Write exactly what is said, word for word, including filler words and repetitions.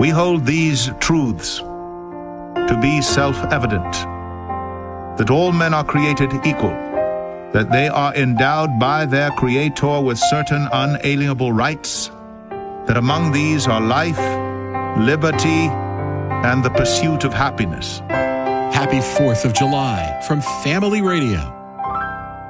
We hold these truths to be self-evident, that all men are created equal, that they are endowed by their Creator with certain unalienable rights, that among these are life, liberty, and the pursuit of happiness. Happy fourth of July from Family Radio.